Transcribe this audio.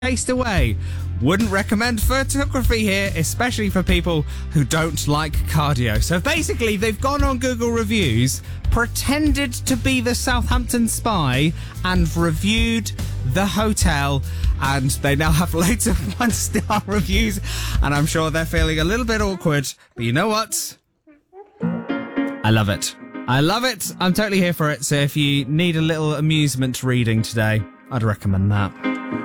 chased away. Wouldn't recommend photography here, especially for people who don't like cardio. So basically, they've gone on Google Reviews, pretended to be the Southampton Spy, and reviewed the hotel. And they now have loads of 1-star reviews. And I'm sure they're feeling a little bit awkward. But you know what? I love it. I love it. I'm totally here for it. So if you need a little amusement reading today, I'd recommend that.